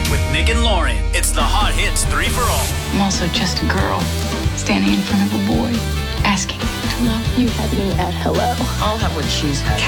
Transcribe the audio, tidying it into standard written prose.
with Nick and Lauren. It's the Hot Hits 3 for All. I'm also just a girl standing in front of a boy asking to love. You had me at hello. I'll have what she's had.